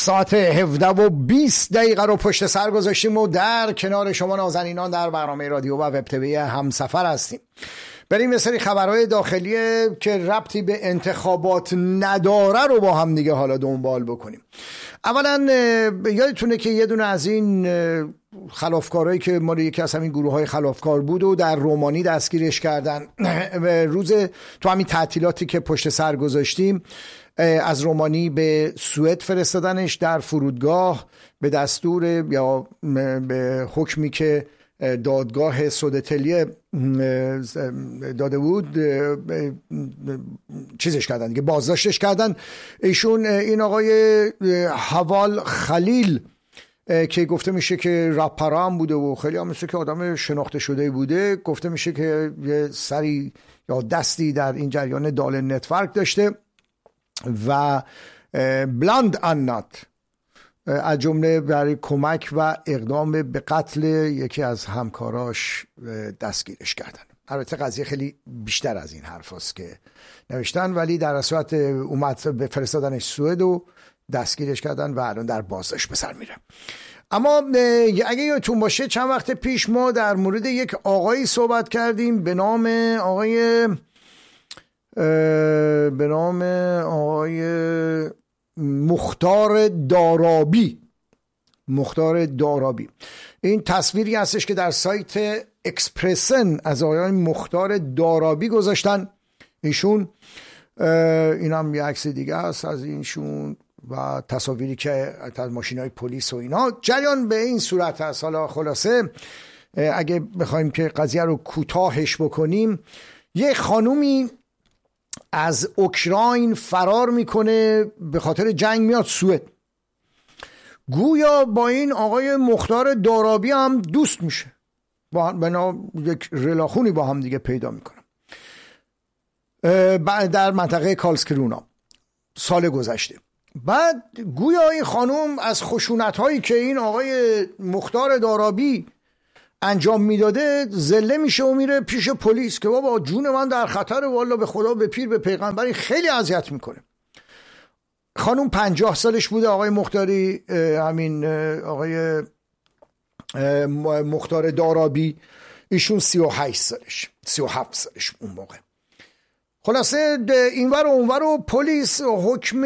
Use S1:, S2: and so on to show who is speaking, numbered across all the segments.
S1: ساعت 17:20 رو پشت سر گذاشتیم و در کنار شما نازنینان در برنامه رادیو و وب تیوی همسفر هستیم. بریم یه سری خبرهای داخلی که ربطی به انتخابات نداره رو با هم دیگه حالا دنبال بکنیم. اولا یادتونه که یه دونه از این خلافکارهایی که مال یکی از همین گروه های خلافکار بود و در رومانی دستگیرش کردن تو همین تعطیلاتی که پشت سر گذاشتیم از رومانی به سوئد فرستادنش در فرودگاه به دستور یا به حکمی که دادگاه سودتلیه داده بود چیزش کردن دیگه، بازداشتش کردن. ایشون این آقای حوال خلیل که گفته میشه که رپر هم بوده و خیلی هم مثل که آدم شناخته شده بوده، گفته میشه که یه سری یا دستی در این جریان دالن نتورک داشته و بلاند انات از جمله برای کمک و اقدام به قتل یکی از همکاراش دستگیرش کردن. البته قضیه خیلی بیشتر از این حرف هست که نوشتن، ولی در صورت اومد به فرستادنش سوئد و دستگیرش کردن و الان در بازداشت به سر میره. اما اگه یادتون باشه چند وقت پیش ما در مورد یک آقایی صحبت کردیم به نام آقای مختار دارابی. این تصویری هستش که در سایت اکسپرسن از آقای مختار دارابی گذاشتن. ایشون این هم یه عکس دیگه هست از اینشون و تصاویری که از ماشین‌های پلیس و اینا. جریان به این صورت هست. حالا خلاصه اگه بخوایم که قضیه رو کوتاهش بکنیم، یه خانومی از اوکراین فرار میکنه، به خاطر جنگ میاد سوئد، گویا با این آقای مختار دارابی هم دوست میشه، بنا یک رلاخونی با هم دیگه پیدا میکنه در منطقه کالسکرونا سال گذشته. بعد گویا این خانوم از خشونت هایی که این آقای مختار دارابی انجام میداده زله میشه و میره پیش پلیس که بابا جون من در خطر، والا به خدا به پیر به پیغمبری خیلی اذیت میکنه. خانوم 50 سالش بوده، آقای مختاری همین آقای مختار دارابی ایشون 38 سالش 37 سالش اون موقع. خلاصه اینور و اونور و پلیس حکم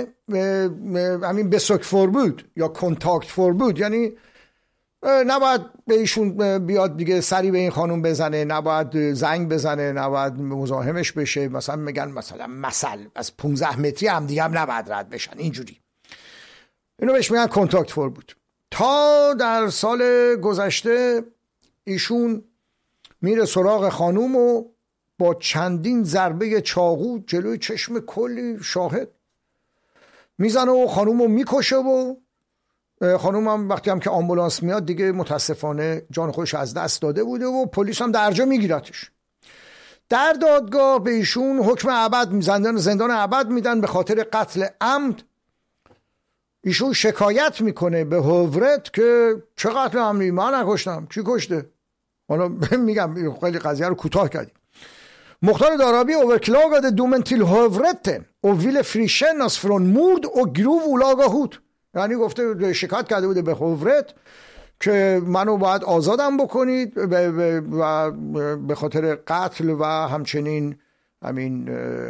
S1: همین بسوک فور بود یا کنتاکت فور بود، یعنی نباید به ایشون بیاد دیگه سری به این خانوم بزنه، نباید زنگ بزنه، نباید مزاحمش بشه، مثلا میگن مثلا از 15 متری هم دیگه هم نباید رد بشن، اینجوری اینو بهش میگن کنتاکت فور بود. تا در سال گذشته ایشون میره سراغ خانوم و با چندین ضربه چاقو جلوی چشم کلی شاهد میزنه و خانومو میکشه و خانوم هم وقتی هم که آمبولانس میاد دیگه متاسفانه جان خودش از دست داده بوده و پلیس هم درجا میگیرتش. در دادگاه به ایشون حکم ابد، زندان ابد میدن به خاطر قتل عمد. ایشون شکایت میکنه به هوورت که چه قتل عمدی، من نکشتم، کی کشته؟ حالا میگم خیلی قضیه رو کوتاه کردیم. Mukhtar Darabi överklagade domen till hovrätten och ville frikännas från mord och grov olaga hot. یعنی گفته شکایت کرده بوده به هوورت که منو باید آزادم بکنید و به خاطر قتل و همچنین همین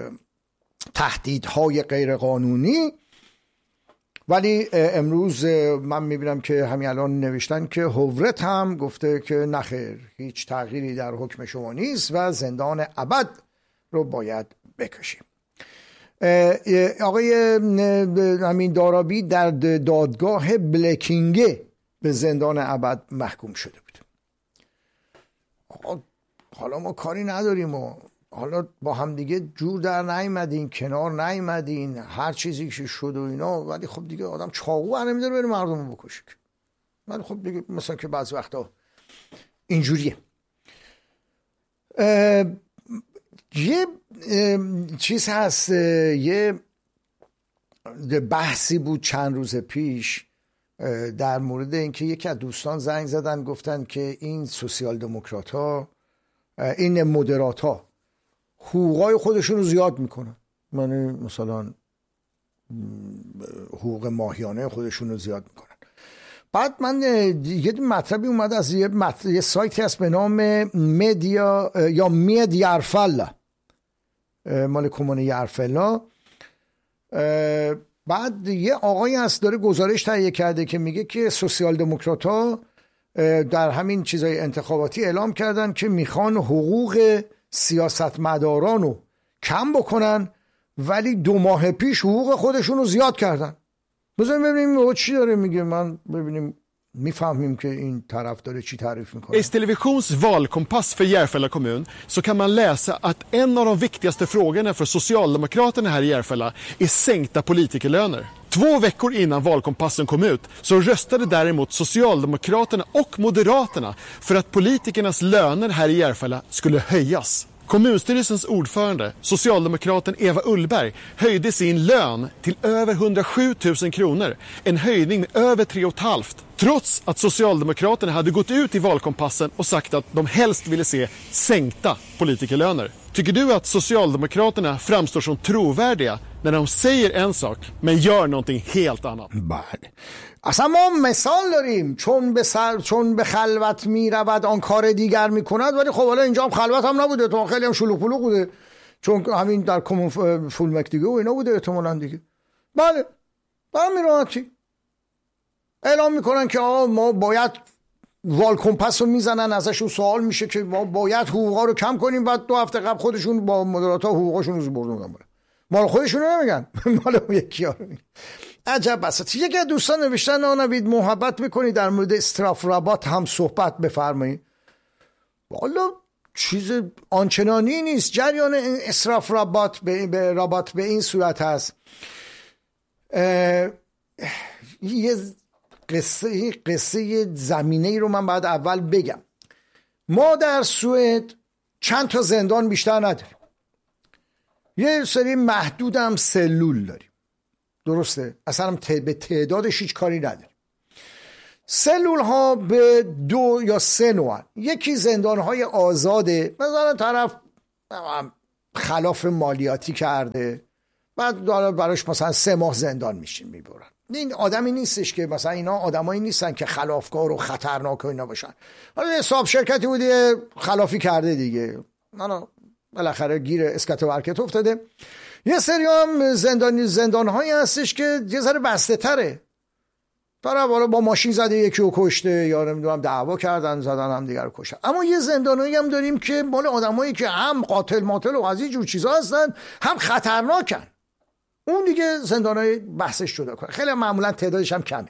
S1: تهدیدهای غیر قانونی. ولی امروز من میبینم که همین الان نوشتن که هوورت هم گفته که نخیر، هیچ تغییری در حکم شما نیست و زندان ابد رو باید بکشیم. آقای همین دارابی در دادگاه بلکینگه به زندان ابد محکوم شده بود. حالا ما کاری نداریم و حالا با هم دیگه جور در نیامدین، کنار نیامدین، هر چیزی که شد و اینا، ولی خب دیگه آدم چاقو برنمیداره بره مردم رو بکشه. ولی خب دیگه مثلا که بعضی وقتا اینجوریه. یه چیز هست، یه بحثی بود چند روز پیش در مورد اینکه یکی از دوستان زنگ زدن گفتن که این سوسیال دموکرات ها، این مدرات ها حقوقای خودشون رو زیاد میکنن. من مثلا حقوق ماهیانه خودشون رو زیاد میکنن. بعد من یه مطلبی اومد از یه سایتی هست به نام مدیا یا مید یرفلا، مال کمون یرفلا. بعد یه آقایی هست داره گزارش تهیه کرده که میگه که سوسیال دموکرات ها در همین چیزای انتخاباتی اعلام کردن که میخوان حقوق سیاستمداران رو کم بکنن، ولی 2 ماه پیش حقوق خودشون رو زیاد کردن. بذاریم ببینیم او چی داره میگه. من ببینیم میفهمیم که این طرف dare چی تعریف میکنه.
S2: I Televisions valkompass för Järfälla kommun så kan man läsa att en av de viktigaste frågorna för Socialdemokraterna här i Järfälla är sänkta politikerlöner. 2 veckor innan valkompassen kom ut så röstade däremot Socialdemokraterna och Moderaterna för att politikernas löner här i Järfälla skulle höjas. Kommunstyrelsens ordförande, socialdemokraten Eva Ullberg, höjde sin lön till över 107 000 kronor. En höjning med över 3,5. Trots att Socialdemokraterna hade gått ut i valkompassen och sagt att de helst ville se sänkta politikerlöner. Tycker du att Socialdemokraterna framstår som trovärdiga när de säger en sak men gör någonting helt annat?
S1: بله. اصلا ما مثال داریم، چون به خلوت میرود آن کار دیگر میکند، ولی خب حالا اینجا هم خلوت هم نبوده، تو خیلی هم شلوغ پلوغ بوده، چون همین در کمون فولمک دیگه و اینا بوده احتمالاً دیگه. بله به همین راحتی اعلام میکنن که ما باید والکمپس رو میزنن، ازشون سوال میشه که ما باید حقوقا رو کم کنیم، بعد 2 هفته قبل خودشون با مدیرات‌ها حقوقاشون رو بردن بالا. مال خودشون رو نمیگن، مال اون یکی‌ها رو میگن. عجب بساط. یکی از دوستان نوشتن نوید محبت میکنی در مورد استراف ربات هم صحبت بفرمایید. والا چیز آنچنانی نیست. جریان استراف ربات به این صورت هست. یه قصه زمینه‌ای رو من بعد اول بگم. ما در سوئد چند تا زندان بیشتر نداریم، یه سری محدود هم سلول داریم، درسته؟ اصلا به تعدادش هیچ کاری نداریم. سلول ها به 2 یا 3 نوع. یکی زندان های آزاده، مثلا طرف خلاف مالیاتی کرده، بعد براش مثلا 3 ماه زندان میشین میبرن. این آدمی نیستش که مثلا اینا آدمایی نیستن که خلافکار و خطرناک و اینا باشن. حالا حساب شرکتی بوده خلافی کرده دیگه، نه بالاخره گیر اسکت و برکت افتاده. یه سری هم زندان‌هایی هستش که یه ذره بسته تره، طرف حالا با ماشین زده یکی رو کشته یا نمیدونم دعوا کردن زدن هم دیگر رو کشتن. اما یه زندانایی هم داریم که مال آدمایی که هم قاتل ماتل و از این جور چیزا هستن، هم خطرناکن. اون دیگه زندانای بحثش جدا کنه، خیلی معمولا تعدادش هم کمه.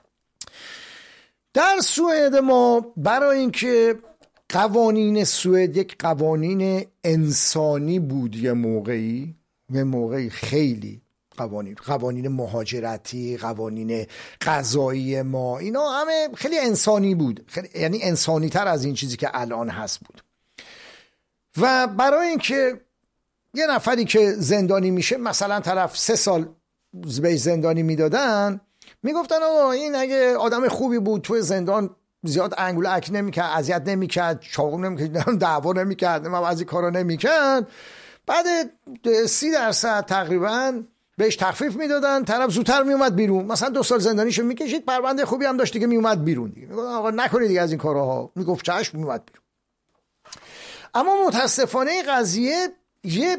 S1: در سوئد ما برای اینکه قوانین سوئد یک قوانین انسانی بود، یه موقعی خیلی قوانین مهاجرتی، قوانین قضایی ما، اینا همه خیلی انسانی بود، یعنی انسانی تر از این چیزی که الان هست بود. و برای اینکه یه نفری که زندانی میشه، مثلا طرف 3 سال به زندانی میدادن، میگفتن آقا این اگه آدم خوبی بود توی زندان زیاد انگولک نمیکرد، اذیت نمیکرد، چاقو نمیکرد، دعوا نمیکرد، از این کارا نمیکرد، بعد 30% تقریبا بهش تخفیف میدادن، طرف زودتر میومد بیرون. مثلا 2 سال زندانیشو میکشید، پرونده خوبی هم داشت دیگه، میومد بیرون دیگه. میگفت آقا نکنید دیگه از این کارها، میگفت چشم، میومد بیرون. اما متاسفانه قضیه یه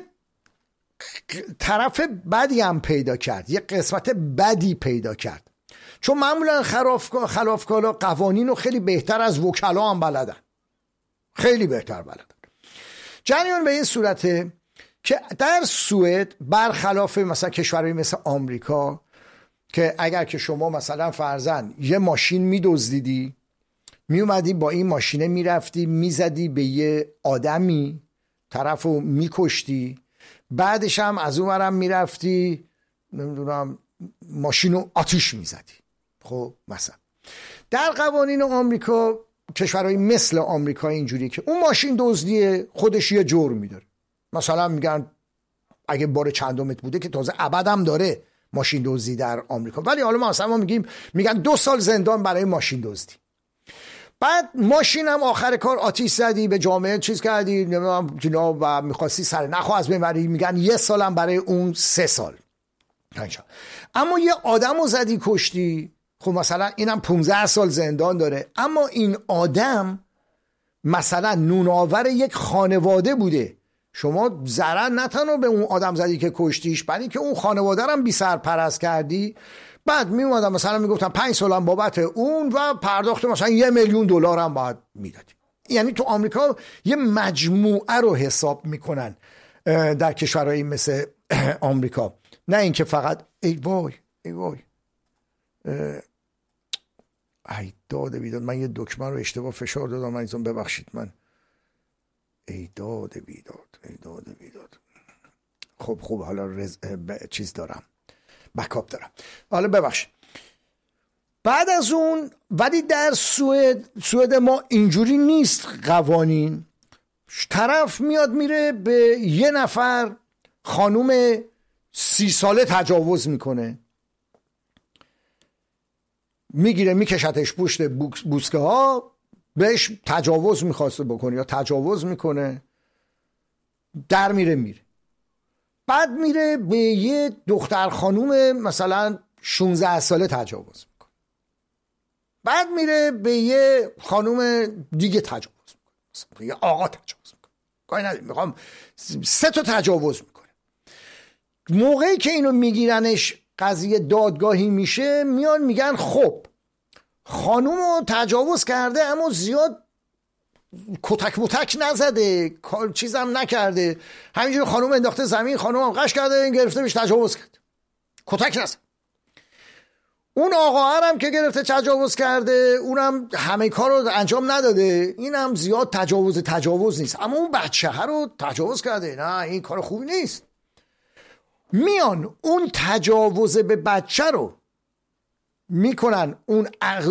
S1: طرف بدی هم پیدا کرد، یه قسمت بدی پیدا کرد، چون معمولا خلافکارا قوانین رو خیلی بهتر از وکلا هم بلدن، خیلی بهتر بلدن. جریان به این صورته که در سوئد برخلاف مثلا کشورهای مثل آمریکا که اگر که شما مثلا فرضاً یه ماشین میدزدیدی، میومدی با این ماشینه میرفتی میزدی به یه آدمی، طرفو میکشتی، بعدش هم از اونورم میرفتی نمیدونم ماشینو آتیش میزدی. خب مثلا در قوانین آمریکا، کشورهای مثل آمریکا اینجوریه که اون ماشین دزدیه خودش یه جرمی داره. مثلا میگن اگه بار چندمت بوده که تازه ابدم داره ماشین دزدی در آمریکا، ولی حالا ما مثلا میگن 2 سال زندان برای ماشین دزدی. بعد ماشین هم آخر کار آتیش زدی، به جامعه چیز کردی، نمیدونم و میخواستی سر نخو از ببری، میگن 1 سالم برای اون 3 سال. اما یه آدم رو زدی کشتی، خب مثلا اینم 15 سال زندان داره. اما این آدم مثلا نونآور یک خانواده بوده، شما ضرر نه تنها به اون آدم زدی که کشتیش، بلکه که اون خانواده رو هم بی سرپرست کردی. بعد می اومدن مثلا میگفتن 5 سال هم بابت اون و پرداخت مثلا $1,000,000 هم باید میدادی. یعنی تو آمریکا یه مجموعه رو حساب میکنن در کشورهایی مثل آمریکا، نه اینکه فقط ای وای ای داد بیداد، من یه دکمه رو اشتباه فشار دادم، من ایزون ببخشید، من ای داد بیداد. خب حالا چیز دارم، بکاپ دارم، حالا ببخشید. بعد از اون ولی در سوئد ما اینجوری نیست قوانین. طرف میاد میره به یه نفر خانوم 30 ساله تجاوز میکنه، میگیره میکشتش پشت بوسکه ها، بهش تجاوز میخواسته بکنه یا تجاوز میکنه، در میره. بعد میره به یه دختر خانوم مثلا 16 ساله تجاوز میکنه، بعد میره به یه خانوم دیگه تجاوز میکنه، مثلا یه آقا تجاوز میکنه، کاری نداریم، میخوام 3 تا تجاوز میکنه. موقعی که اینو میگیرنش قضیه دادگاهی میشه، میان میگن خب خانومو تجاوز کرده اما زیاد کتک نزده، چیزم نکرده، همینجور خانوم انداخته زمین، خانوم هم قش کرده، این گرفته بهش تجاوز کرد، کتک نزد. اون آقا هم که گرفته تجاوز کرده، اونم همه کار رو انجام نداده، اینم زیاد تجاوز نیست، اما اون بچه رو تجاوز کرده، نه این کار خوبی نیست. میان اون تجاوز به بچه رو میکنن اون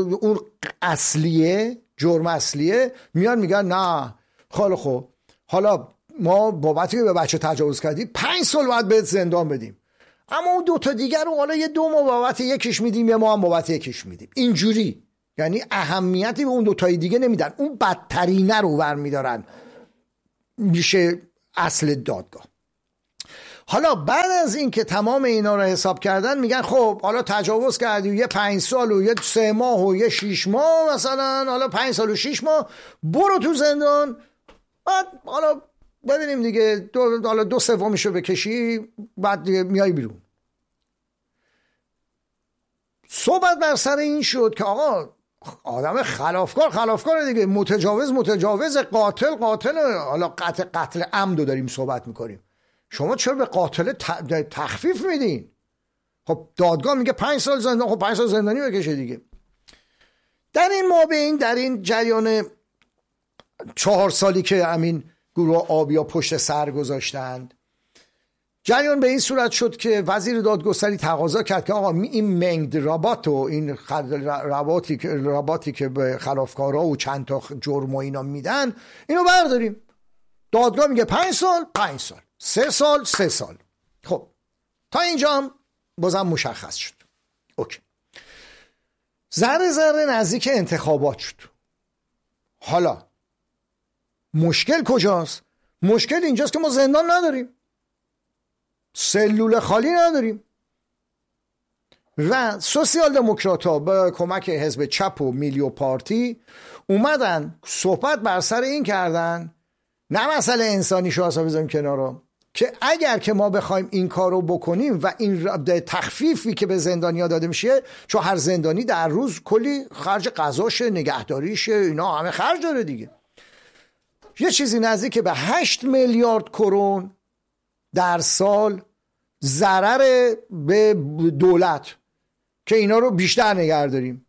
S1: اصلیه، جرم اصلیه، میان میگن نه خیلی خوب، حالا ما بابتی که به بچه تجاوز کردی 5 سال باید بهت زندان بدیم، اما اون 2 تا دیگر رو حالا یه 2 ماه بابت یکیش میدیم، یه ماه هم بابت یکیش میدیم. اینجوری یعنی اهمیتی به اون 2 تای دیگه نمیدن، اون بدترینه رو برمیدارن، میشه اصل دادگاه. حالا بعد از این که تمام اینا رو حساب کردن، میگن خب حالا تجاوز کردی، یه 5 سال و یه 3 ماه و یه 6 ماه مثلا، حالا 5 سال و 6 ماه برو تو زندان، بعد حالا ببینیم دیگه، حالا 2/3 بکشی، بعد دیگه میای بیرون. صحبت بر سر این شد که آقا آدم خلافکار دیگه، متجاوز، قاتل، حالا قتل عمدو داریم صحبت میکنیم، شما چرا به قاتل تخفیف میدین؟ خب دادگاه میگه 5 سال زندان، خب 5 سال زندانی بکشه دیگه. در این مابین، در این جریان 4 سالی که همین گروه آبیا پشت سر گذاشتند، جریان به این صورت شد که وزیر دادگستری تقاضا کرد که آقا این منگد ربات و این رباتی که به خلافکارا و چند تا جرم و اینا میدن، اینو برداریم. دادگاه میگه 5 سال 3 سال. خب تا اینجا هم بازم مشخص شد، اوکی. ذره نزدیک انتخابات شد. حالا مشکل کجاست؟ مشکل اینجاست که ما زندان نداریم، سلول خالی نداریم و سوسیال دموکرات‌ها با کمک حزب چپ و میلیو پارتی اومدن صحبت بر سر این کردن، نه مسئله انسانی شو اصلا بذاریم کنارا، که اگر که ما بخوایم این کار رو بکنیم و این تخفیفی که به زندانیا داده میشه، چون هر زندانی در روز کلی خرج غذاشه، نگهداریشه، اینا همه خرج داره دیگه، یه چیزی نزدیک به 8 میلیارد کرون در سال ضرر به دولت که اینا رو بیشتر نگه داریم.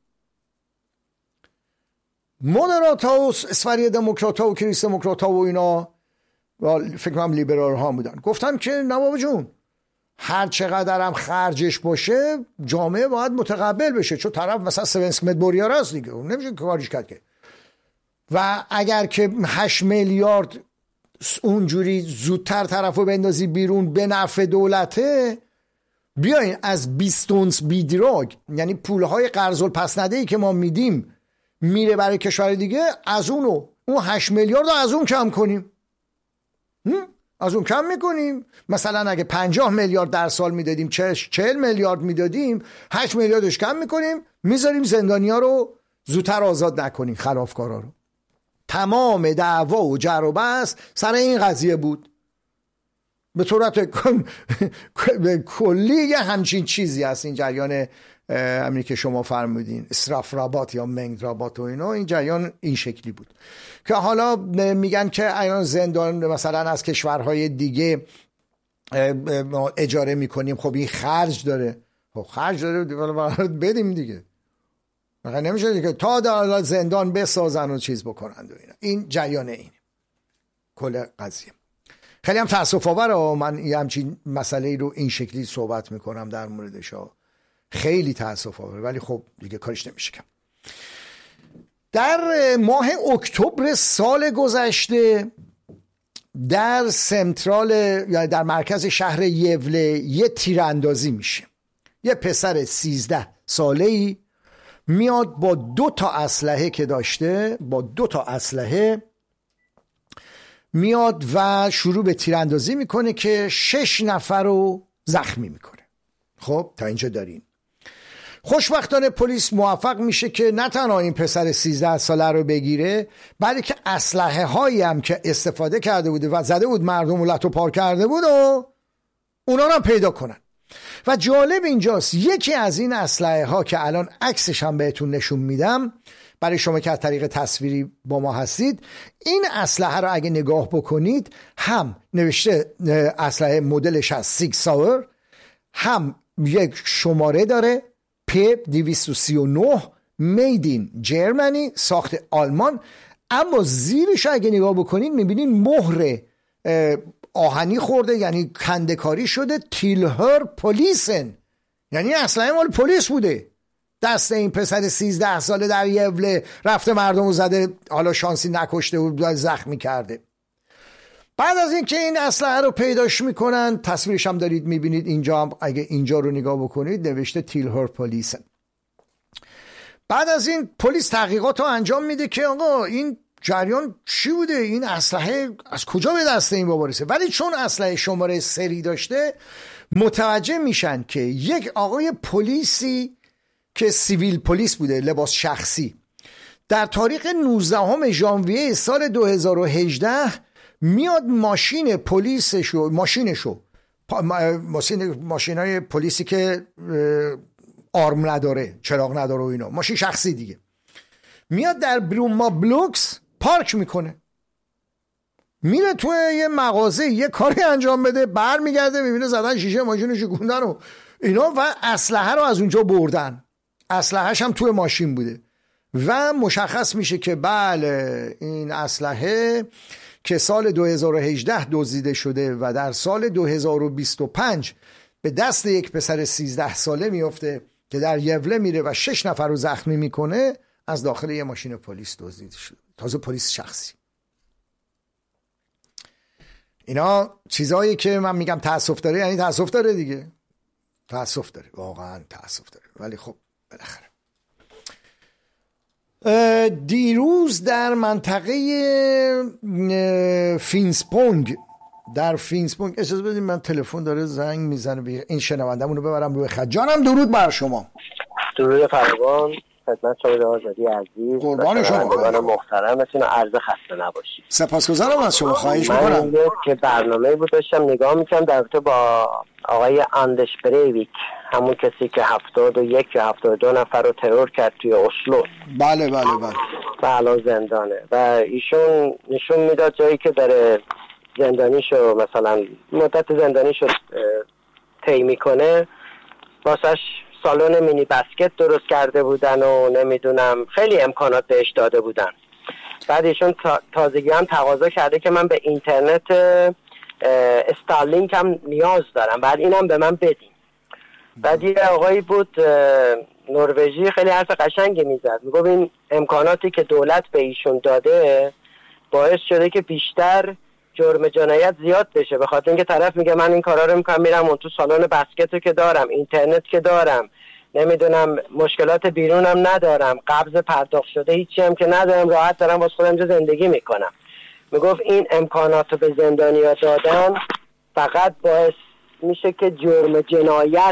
S1: مدرات ها و اسفری دموکرات ها و کریس دموکرات ها و اینا، فکر کنم لیبرال ها بودن، گفتن که نواب جون هر چقدر هم خرجش باشه جامعه باید متقبل بشه، چون طرف مثلا سوینسک مدبوریار هست دیگه، اون نمیشه کاریش کرد که. و اگر که 8 میلیارد اونجوری زودتر طرفو بندازی بیرون به نفع دولته، بیاین از 20 اونس بیدراگ، یعنی پولهای قرض الپسنده‌ای که ما میدیم میره برای کشور دیگه، از اون 8 میلیارد از اون کم کنیم. از اون کم میکنیم. مثلا اگه 50 میلیارد در سال میدادیم 40 میلیارد میدادیم، 8 میلیاردش کم میکنیم، میذاریم زندانیا رو زودتر آزاد نکنیم، خلافکارا رو. تمام دعوا و جر و بحث سر این قضیه بود. به طورت کلی یه همچین چیزی هست این جریان همینی که شما فرمودین، اسراف رباط یا منگ رباط و اینا، این جریان این شکلی بود که حالا میگن که اینا زندان مثلا از کشورهای دیگه اجاره میکنیم، خب این خرج داره، خب خرج داره بدیم دیگه، مگر نمیشه دیگه تا در زندان بسازن و چیز بکنند و اینا. این جریان اینه کل قضیه. خیلی هم تأسف آوره من یه همچین مسئله رو این شکلی صحبت میکنم در موردش، خیلی تأسف آوره، ولی خب دیگه کارش نمیشه کم. در ماه اکتبر سال گذشته در سنترال یا در مرکز شهر یوله یه تیراندازی میشه. یه پسر 13 ساله‌ای میاد با 2 تا اسلحه که داشته، با 2 تا اسلحه میاد و شروع به تیراندازی میکنه که 6 نفر رو زخمی میکنه. خب تا اینجا داریم. خوشبختانه پلیس موفق میشه که نه تنها این پسر 13 ساله رو بگیره، بلکه اسلحه هایی هم که استفاده کرده بوده و زده بود مردم و لتو پار کرده بود و اونا رو پیدا کنن. و جالب اینجاست یکی از این اسلحه ها که الان عکسش هم بهتون نشون میدم برای شما که از طریق تصویری با ما هستید، این اسلحه رو اگه نگاه بکنید هم نوشته اسلحه مدلش از سیگ ساور، هم یک شماره داره P239 Made in Germany، ساخت آلمان، اما زیرش اگه نگاه بکنید میبینید مهر آهنی خورده، یعنی کندکاری شده تیلهر پلیسن، یعنی اسلحه مال پلیس بوده. دست این پسر 13 ساله در یوله رفته مردم رو زده، حالا شانسی نکشته و زخمی کرده. بعد از اینکه این اسلحه رو پیداش میکنن، تصویرش هم دارید میبینید اینجا، هم اگه اینجا رو نگاه بکنید نوشته تیلهر پلیسن. بعد از این پلیس تحقیقات رو انجام میده که آقا این جریان چی بوده، این اسلحه از کجا به دست این بابا رسه. ولی چون اسلحه شماره سری داشته متوجه میشن که یک آقای پلیسی که سیویل پلیس بوده، لباس شخصی، در تاریخ 19 ژانویه سال 2018 میاد ماشین پلیسشو، ماشینای پلیسی که آرم نداره، چراغ نداره و اینا، ماشین شخصی دیگه، میاد در بروما بلوکس پارک میکنه، میره توی یه مغازه یه کاری انجام بده، برمیگرده میبینه زدن شیشه ماشینو شکوندن و اینا و اسلحه رو از اونجا بردن. اسلحه‌ش هم توی ماشین بوده و مشخص میشه که بله این اسلحه که سال 2018 دزدیده شده و در سال 2025 به دست یک پسر 13 ساله میفته که در یوله میره و 6 نفر رو زخمی میکنه، از داخل یه ماشین پلیس دزدیده شده، تازه پلیس شخصی. اینا چیزایی که من میگم تأسف داره، یعنی تأسف داره دیگه، تأسف داره، واقعا تأسف داره. ولی خب بالاخره دیروز در منطقه فینسپونگ، در فینسپونگ، اجازه بدید من تلفن داره زنگ میزنه، این شنوندمون رو ببرم روی خط. جانم درود بر شما.
S3: درود فراوان خدمت شما آزادی عزیز،
S1: قربان شما
S3: محترم، بسیار عرض خسته نباشید.
S1: سپاسگزارم از شما، خواهش میکنم.
S3: من که برنامه بود داشتم نگاه میکنم در رابطه با آقای آندرس بریویک، همون کسی که 71 یا 72 نفر رو ترور کرد توی اسلو.
S1: بله
S3: و الان زندانه و ایشون نشون میداد جایی که داره زندانیشو، مثلا مدت زندانیشو طی میکنه، واسش سالن مینی بسکت درست کرده بودن و نمیدونم خیلی امکانات بهش داده بودن. بعد ایشون تازگی هم تقاضا کرده که من به اینترنت استارلینک هم نیاز دارم، بعد اینم به من بدین. بعد یه آقایی بود نروژی خیلی حرف قشنگی میزد، میگفت این امکاناتی که دولت به ایشون داده باعث شده که بیشتر جرم جنایت زیاد بشه، به خاطر اینکه طرف میگه من این کارا رو میکنم، میرم اون تو سالن بسکتو که دارم، اینترنت که دارم، نمیدونم مشکلات بیرونم ندارم، قبض پرداخت شده هیچی هم که ندارم، راحت دارم واسه خودم اینجا زندگی میکنم. میگفت این امکانات رو به زندانیا دادن فقط باعث میشه که جرم جنایت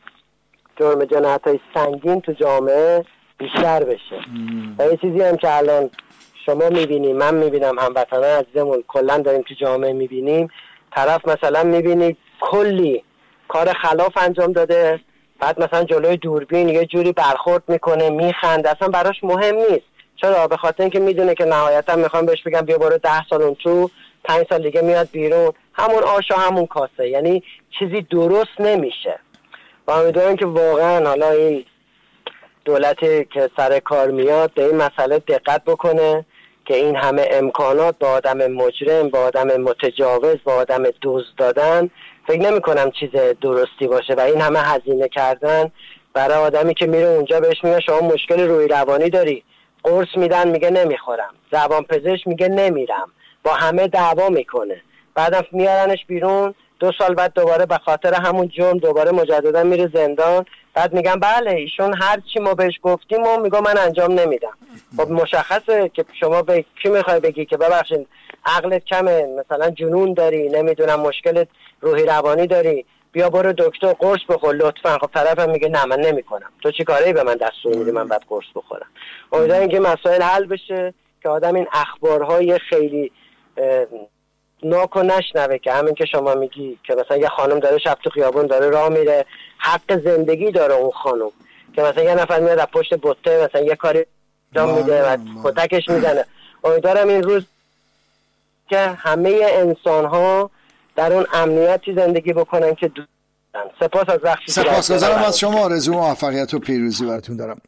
S3: های سنگین تو جامعه بیشتر بشه. و یه چیزی هم که الان شما میبینیم، من میبینم، هموطنان عزیزمون کلا داریم تو جامعه میبینیم، طرف مثلا میبینید کلی کار خلاف انجام داده، بعد مثلا جلوی دوربین یه جوری برخورد میکنه، میخنده، اصلا براش مهم نیست. چرا؟ به خاطر اینکه میدونه که نهایتا میخوام بهش بگم بیا برو 10 سال اون تو، 5 سال دیگه میاد بیرون، همون آش و همون کاسه. یعنی چیزی درست نمیشه. و امیدوارم که واقعا حالا این دولتی که سر کار میاد به این مسئله دقت بکنه که این همه امکانات با آدم مجرم، با آدم متجاوز، با آدم دزد دادن فکر نمی کنم چیز درستی باشه. و این همه هزینه کردن برای آدمی که میره اونجا بهش میگه شما مشکل روحی روانی داری، قرص میدن میگه نمیخورم، زبان پزشک میگه نمیرم، با همه دعوا میکنه، بعدم میارنش بیرون 2 سال بعد دوباره به خاطر همون جرم دوباره مجددا میره زندان. بعد میگن بله ایشون هر چی ما بهش گفتیم و میگه من انجام نمیدم. خب مشخصه که شما به کی میخوای بگی که ببخشید عقلت کمه، مثلا جنون داری، نمیدونم مشکل روحی روانی داری، بیا برو دکتر قرص بخور لطفا. خب طرفم میگه نه من نمیکنم، تو چی کاری به من دستور میدی من بعد قرص بخورم؟ امیدوارم که مسائل حل بشه که آدم این اخبارهای خیلی ناک و نشنوه، که همین که شما میگی که مثلا یه خانم داره شب تو خیابون داره راه میره، حق زندگی داره اون خانم، که مثلا یه نفر میاد از پشت بوته مثلا یه کاری انجام میده و کتکش میزنه. امیدوارم این روز که همه انسان ها در اون امنیتی زندگی بکنن که دوست دارن. سپاس از وقتی.
S1: سپاسگزارم از شما. آرزو موفقیت و پیروزی براتون دارم.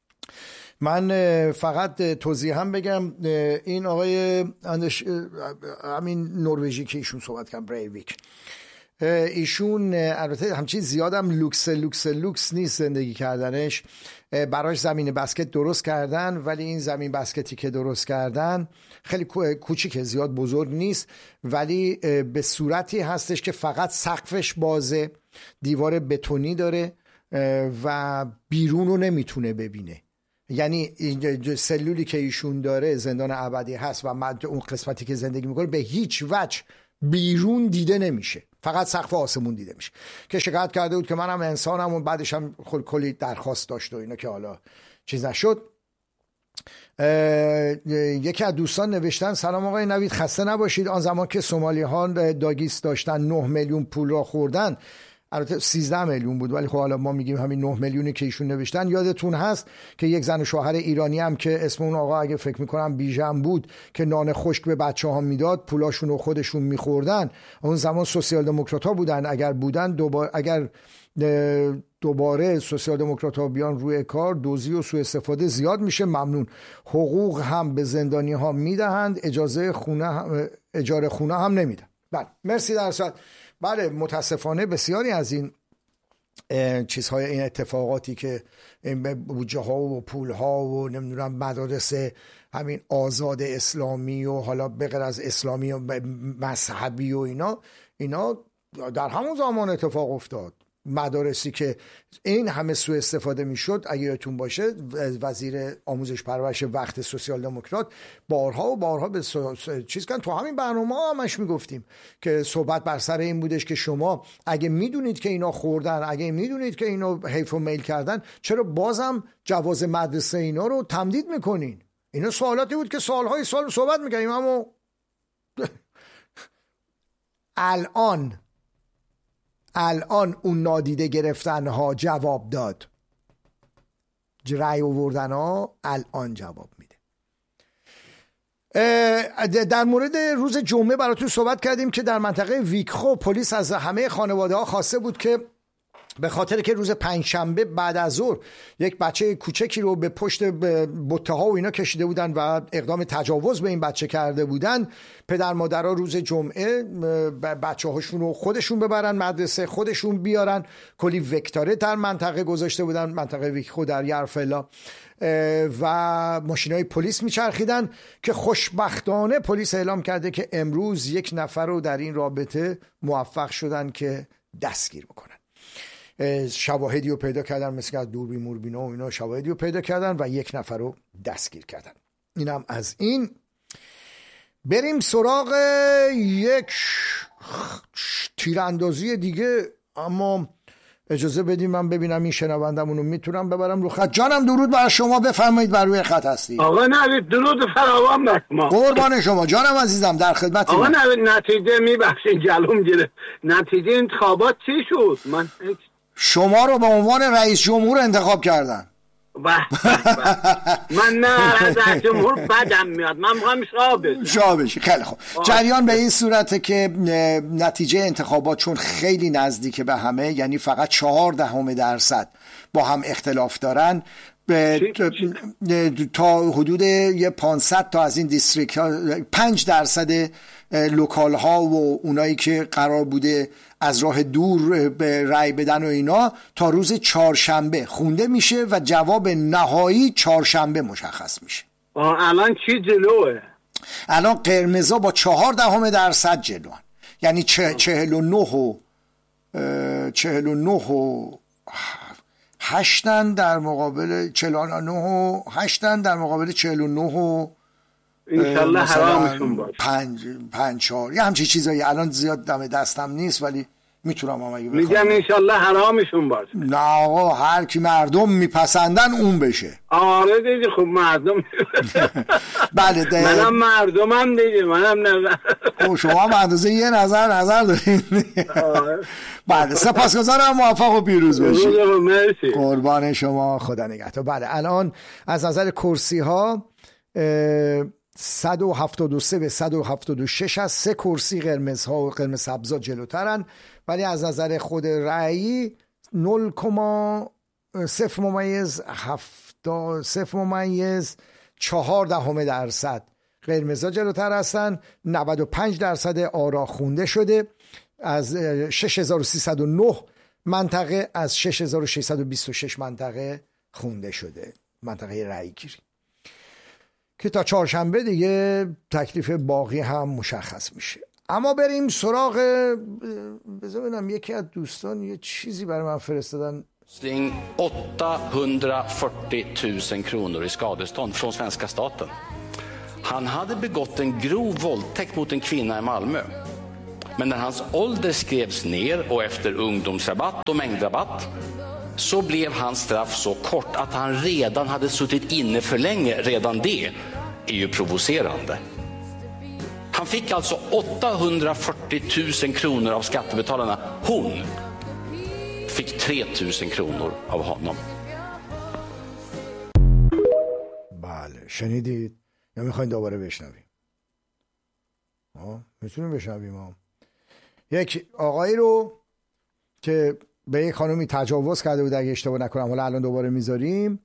S1: من فقط توضیح هم بگم، این آقای همین نروژی که ایشون صحبت کردن، بریویک، ایشون البته همچین زیادم لوکس نیست زندگی کردنش، براش زمین بسکت درست کردن، ولی این زمین بسکتی که درست کردن خیلی کوچیکه، زیاد بزرگ نیست، ولی به صورتی هستش که فقط سقفش بازه، دیوار بتونی داره و بیرون رو نمیتونه ببینه. یعنی سلولی که ایشون داره زندان ابدی هست و اون قسمتی که زندگی میکنه به هیچ وجه بیرون دیده نمیشه، فقط سقف آسمون دیده میشه. که شکایت کرده بود که منم انسانم و بعدش هم کلی درخواست داشت و اینا که حالا چیز نشد. یکی از دوستان نوشتن سلام آقای نوید، خسته نباشید. آن زمان که سومالی ها داگیست داشتن 9 میلیون پول را خوردن، البته 13 میلیون بود ولی خب حالا ما میگیم همین 9 میلیونی که ایشون نوشتن. یادتون هست که یک زن و شوهر ایرانی هم که اسم اون آقا اگه فکر میکنم بیژن بود که نان خشک به بچه ها میداد، پولاشون رو خودشون میخوردن. اون زمان سوسیال دموکرات ها بودن، اگر بودن دوباره سوسیال دموکرات ها بیان روی کار، دزدی و سوء استفاده زیاد میشه. ممنون. حقوق هم به زندانی ها میدهند، اجاره خونه هم نمیدن. بله مرسی. در صورت بله متاسفانه بسیاری از این چیزهای، این اتفاقاتی که بودجه ها و پول ها و نمیدونم مدارس همین آزاد اسلامی و حالا بغیر از اسلامی و مذهبی و اینا در همون زمان اتفاق افتاد. مدارسی که این همه سوء استفاده میشد، اگه یادتون باشه وزیر آموزش پرورش وقت سوسیال دموکرات بارها و بارها به چیز کردن، تو همین برنامه همش میگفتیم که صحبت بر سر این بودش که شما اگه میدونید که اینا خوردن، اگه میدونید که اینا حیف و میل کردن، چرا بازم جواز مدرسه اینا رو تمدید میکنین؟ اینا سوالاتی بود که سالهای سال صحبت میکنیم، اما الان اون نادیده گرفتن ها جواب داد، رأی آوردن ها الان جواب میده. در مورد روز جمعه براتون صحبت کردیم که در منطقه ویکخو پلیس از همه خانواده ها خواسته بود که به خاطر که روز پنجشنبه بعد از ظهر یک بچه کوچکی رو به پشت بوته ها و اینا کشیده بودن و اقدام تجاوز به این بچه کرده بودن، پدر مادرها روز جمعه بچه هاشون رو خودشون ببرن مدرسه، خودشون بیارن. کلی وکتاره در منطقه گذاشته بودن، منطقه ویکخو در یرفلا، و ماشینای پلیس میچرخیدن که خوشبختانه پلیس اعلام کرده که امروز 1 نفر رو در این رابطه موفق شدن که دستگیر بکنن. شواهدی رو پیدا کردن، مثل از دوربین موربینا و اینا شواهدی رو پیدا کردن و 1 نفر رو دستگیر کردن. اینم از این. بریم سراغ یک تیراندازی دیگه، اما اجازه بدیم من ببینم این شنوندمونو میتونم ببرم رو خط. جانم درود بر شما، بفرمایید، بر روی خط هستی.
S4: آقا نوید درود فراوان بر شما.
S1: قربان شما جانم عزیزم، در خدمتم.
S4: آقا نوید نتیجه میبخشید جلوم گرفت، نتیجه انتخابات چی شد؟ من
S1: شما رو به عنوان رئیس جمهور انتخاب کردن.
S4: من نه از جمهور بدم میاد، من میخوام شاه
S1: بشی. خیلی خوب، جریان به این صورته که نتیجه انتخابات چون خیلی نزدیک به همه، یعنی فقط 0.4% با هم اختلاف دارن، تا حدود 500 تا از این دیستریکت ها 5% لوکال ها و اونایی که قرار بوده از راه دور به رای بدن و اینا تا روز چهارشنبه خونده میشه و جواب نهایی چهارشنبه مشخص میشه.
S4: الان چی جلوه؟
S1: الان قرمزا با 0.4% جلوان، یعنی 49.8 در مقابل 49.8 در مقابل 49
S4: انشالله حرامشون باشه
S1: 5 یه همچین چیزایی. الان زیاد دم دستم نیست ولی میتونم اگه بخوام
S4: میگم انشالله حرامشون باشه.
S1: نه آقا، هر کی مردم میپسندن اون بشه.
S4: آره دیگه، خب مردم
S1: بله
S4: منم مردمم دیگه، منم نظر.
S1: خب شما هم اندازه یه نظر دارین. بله سپاسگزارم، موفق و پیروز باشید.
S4: مرسی.
S1: قربان شما، خدا نگهدار. بله الان از نظر کرسی ها 173 به 176 هست. 3 کرسی قرمز ها و قرمز سبزا جلوترن، ولی از نظر خود رأیی 0.4% قرمزا جلوتر هستن. 95% آرا خونده شده. از 6309 منطقه از 6626 منطقه خونده شده، منطقه رأی گیری، که تا چهارشنبه دیگه تکلیف باقی هم مشخص میشه. اما بریم سراغ، بذار ببینم یکی از دوستان یه چیزی برای من فرستادن.
S5: 840,000 kronor i skadestånd från svenska staten. Han hade begått en grov våldtäkt mot en kvinna i Malmö. Men när hans ålder skrevs ner och efter ungdomsrabatt och mängdrabatt så blev hans straff så kort att han redan hade suttit inne för länge. Redan det är ju provocerande. Han fick alltså 840,000 kronor av skattebetalarna. Hon fick 3,000 kronor av honom.
S1: بله شنیدید؟ یا میخواین دوباره بشنویم؟ میتونیم بشنویم. یک آقایی رو که به یک خانومی تجاوز کرده بود اگه اشتباه نکنم، حالا الان دوباره میذاریم،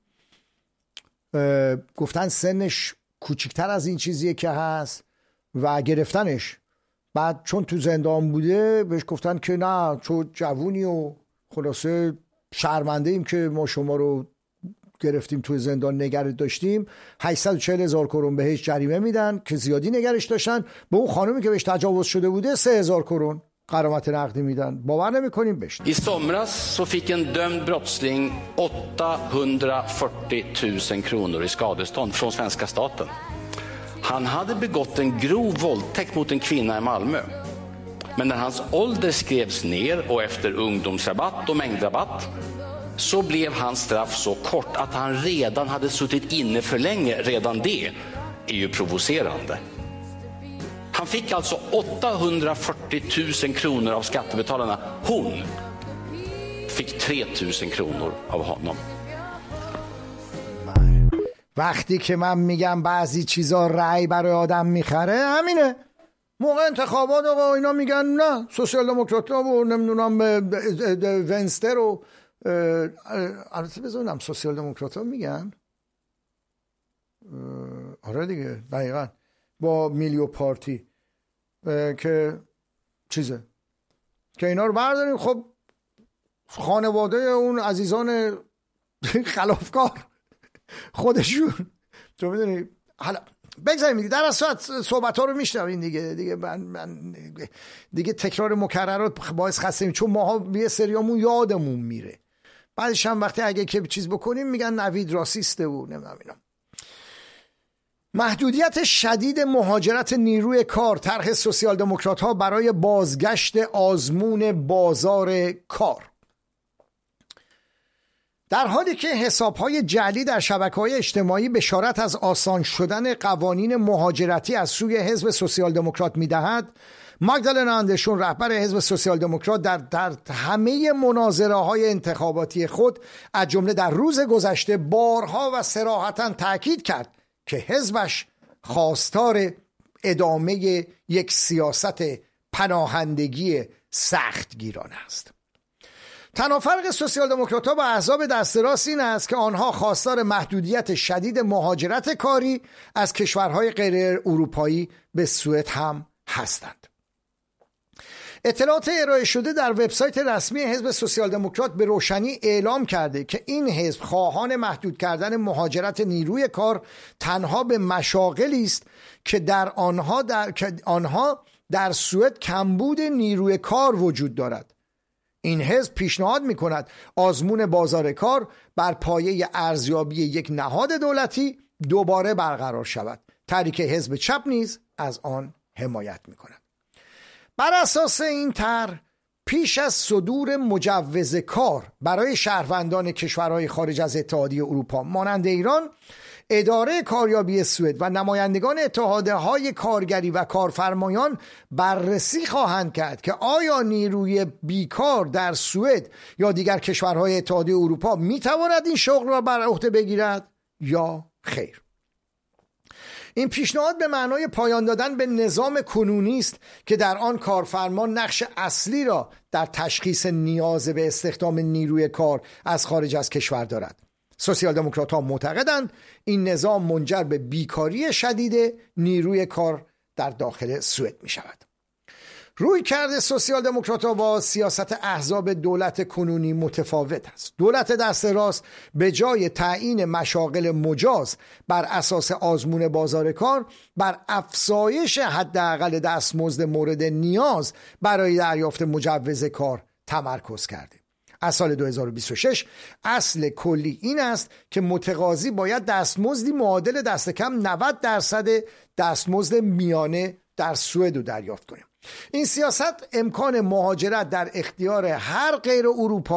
S1: گفتن سنش کوچکتر از این چیزیه که هست و گرفتنش. بعد چون تو زندان بوده بهش گفتن که نه تو جوونی و خلاصه شرمنده ایم که ما شما رو گرفتیم تو زندان نگرت داشتیم. 840,000 کرون بهش جریمه میدن که زیادی نگرش داشتن. به اون خانومی که بهش تجاوز شده بوده 3,000 کرون غرامت نقدی میدن. باور نمیکنیم بهش.
S5: I somras så fick en dömd brottsling 840,000 kronor i skadestånd från svenska staten. Han hade begått en grov våldtäkt mot en kvinna i Malmö. Men när hans ålder skrevs ner och efter ungdomsrabatt och mängdrabatt så blev hans straff så kort att han redan hade suttit inne för länge. Redan det är ju provocerande. Han fick alltså 840,000 kronor av skattebetalarna. Hon fick 3,000 kronor av honom.
S1: وقتی که من میگم بعضی چیزا رأی برای آدم میخره، همینه. موقع انتخابات آقا اینا میگن نه سوسیال دموکرات‌ها و نمیدونم ونستر و البته بذارم سوسیال دموکرات‌ها میگن آره دیگه دقیقاً با میلیو پارتی که چیزه که اینا رو برداریم. خب خانواده اون عزیزان خلافکار خودشون تو میدونی. حالا بگذاریم دیگه، در اصل صحبت ها رو میشنوین دیگه من دیگه تکرار مکررات باعث خسته‌ایم، چون ماها یه سریامون یادمون میره. بعدش هم وقتی اگه که چیز بکنیم میگن نوید راسیسته و نمیدونم اینا. محدودیت شدید مهاجرت نیروی کار، طرح سوسیال دموکرات ها برای بازگشت آزمون بازار کار. در حالی که حساب‌های جعلی در شبکه‌های اجتماعی بشارت از آسان شدن قوانین مهاجرتی از سوی حزب سوسیال دموکرات می‌دهد، ماگدالنا آندرسون رهبر حزب سوسیال دموکرات در همه مناظره‌های انتخاباتی خود از جمله در روز گذشته بارها و صراحتاً تاکید کرد که حزبش خواستار ادامه یک سیاست پناهندگی سختگیرانه است. تنها فرق سوسیال دموکرات‌ها با احزاب دست راست این است که آنها خواستار محدودیت شدید مهاجرت کاری از کشورهای غیر اروپایی به سوئد هم هستند. اطلاعات ارائه شده در وبسایت رسمی حزب سوسیال دموکرات به روشنی اعلام کرده که این حزب خواهان محدود کردن مهاجرت نیروی کار تنها به مشاغلی است که آنها در سوئد کمبود نیروی کار وجود دارد. این حزب پیشنهاد می کند آزمون بازار کار بر پایه ارزیابی یک نهاد دولتی دوباره برقرار شود. تحریک حزب چپ نیز از آن حمایت می کند. بر اساس این طرح پیش از صدور مجوز کار برای شهروندان کشورهای خارج از اتحادیه اروپا مانند ایران، اداره کاریابی سوئد و نمایندگان اتحادیه‌های کارگری و کارفرمایان بررسی خواهند کرد که آیا نیروی بیکار در سوئد یا دیگر کشورهای اتحادیه اروپا میتواند این شغل را بر عهده بگیرد یا خیر. این پیشنهاد به معنای پایان دادن به نظام کنونی است که در آن کارفرما نقش اصلی را در تشخیص نیاز به استخدام نیروی کار از خارج از کشور دارد. سوسیال دموکرات ها معتقدند این نظام منجر به بیکاری شدید نیروی کار در داخل سوئد می شود. روی کرده سوسیال دموکرات ها با سیاست احزاب دولت کنونی متفاوت است. دولت دست راست به جای تعیین مشاغل مجاز بر اساس آزمون بازار کار بر افزایش حداقل دستمزد مورد نیاز برای دریافت مجوز کار تمرکز کرده. از سال 2026 اصل کلی این است که متقاضی باید دستمزدی معادل دست کم 90% دستمزد میانه در سوئد رو دریافت کنه. این سیاست امکان مهاجرت در اختیار هر غیر اروپایی